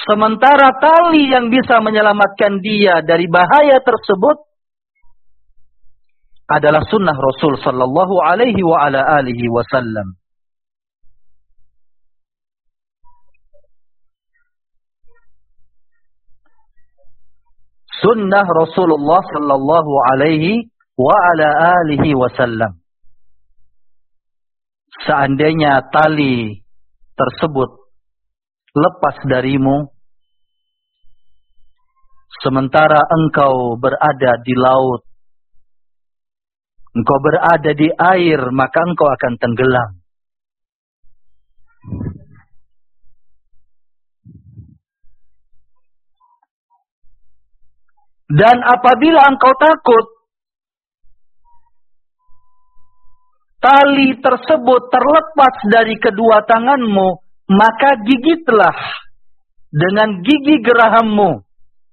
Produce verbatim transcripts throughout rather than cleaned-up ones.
Sementara tali yang bisa menyelamatkan dia dari bahaya tersebut adalah sunnah Rasul sallallahu alaihi wa ala alihi wasallam. Sunnah Rasulullah sallallahu alaihi wa ala alihi wasallam. Seandainya tali tersebut lepas darimu, sementara engkau berada di laut, engkau berada di air, maka engkau akan tenggelam. Dan apabila engkau takut tali tersebut terlepas dari kedua tanganmu, maka gigitlah dengan gigi gerahammu.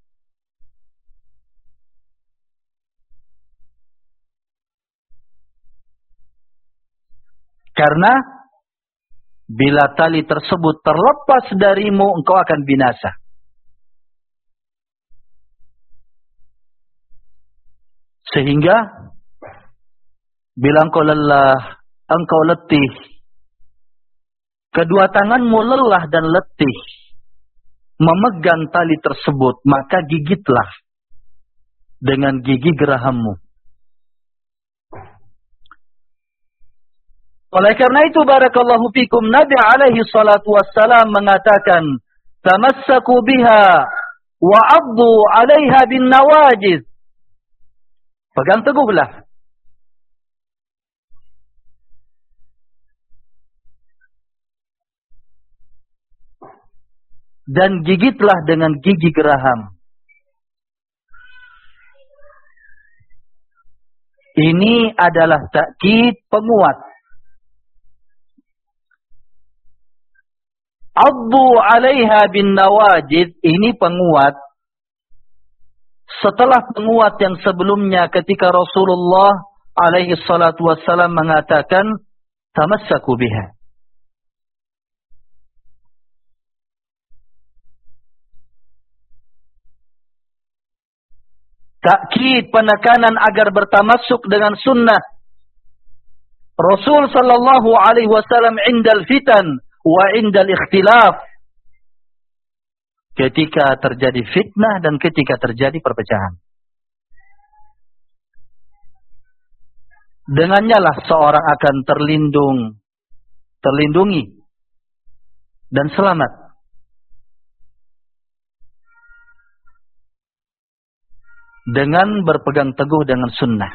Karena bila tali tersebut terlepas darimu, engkau akan binasa. Sehingga bila engkau lelah, engkau letih, kedua tanganmu lelah dan letih memegang tali tersebut, maka gigitlah dengan gigi gerahammu. Oleh karena itu, barakallahu fikum, Nabi alaihi salatu wassalam mengatakan, tamassaku biha wa 'addu 'alaiha bin nawajiz. Pegang teguhlah dan gigitlah dengan gigi geraham. Ini adalah takkid penguat. 'Addu 'alaiha bin nawajiz, ini penguat. Setelah penguat yang sebelumnya ketika Rasulullah alaihi salatu wassalam mengatakan tamassaku biha. Takkid penekanan agar bertamassuk dengan sunnah Rasul sallallahu alaihi wasallam indal fitan wa indal ikhtilaf. Ketika terjadi fitnah dan ketika terjadi perpecahan. Dengannya lah seorang akan terlindung, terlindungi dan selamat. Dengan berpegang teguh dengan sunnah.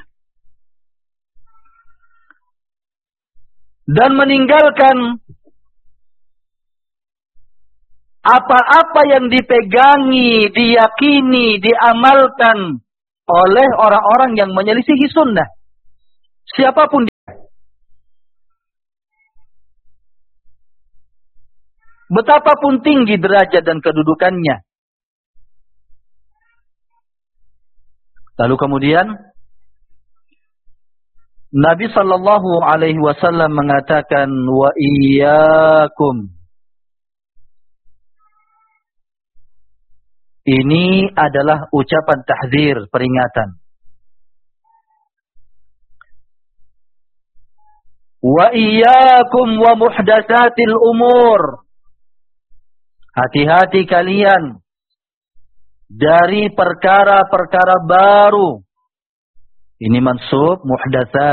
Dan meninggalkan apa-apa yang dipegangi, diyakini, diamalkan oleh orang-orang yang menyelisihi sunnah. Siapapun dia. Betapapun tinggi derajat dan kedudukannya. Lalu kemudian Nabi sallallahu alaihi wasallam mengatakan, wa iyyakum. Ini adalah ucapan tahdzir, peringatan. Wa iyyakum wa muhdatsatil umur. Hati-hati kalian dari perkara-perkara baru. Ini mansub muhdatsat.